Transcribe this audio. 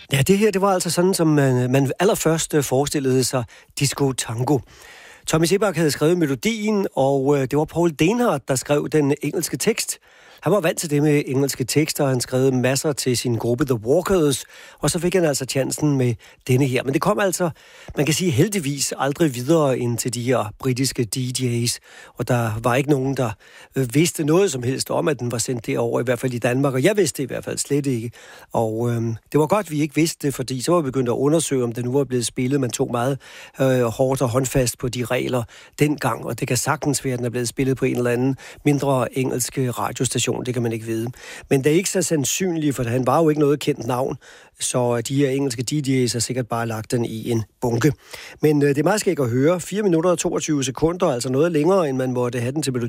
Ja, det her, det var altså sådan, som man allerførst forestillede sig disco tango. Tommy Sebak havde skrevet melodien, og det var Paul Denhardt, der skrev den engelske tekst. Han var vant til det med engelske tekster, og han skrev masser til sin gruppe The Walkers, og så fik han altså chancen med denne her. Men det kom altså, man kan sige heldigvis, aldrig videre ind til de her britiske DJ's, og der var ikke nogen, der vidste noget som helst om, at den var sendt derover, i hvert fald i Danmark, og jeg vidste det i hvert fald slet ikke. Og det var godt, vi ikke vidste det, fordi så var vi begyndt at undersøge, om det nu var blevet spillet. Man tog meget hårdt og håndfast på de regler dengang, og det kan sagtens være, at den er blevet spillet på en eller anden mindre engelske radiostation. Det kan man ikke vide. Men det er ikke så sandsynligt, for han var jo ikke noget kendt navn, så de her engelske DJ's har sikkert bare lagt den i en bunke. Men det er meget skægt at høre. 4 minutter og 22 sekunder, altså noget længere, end man måtte have den til melodi.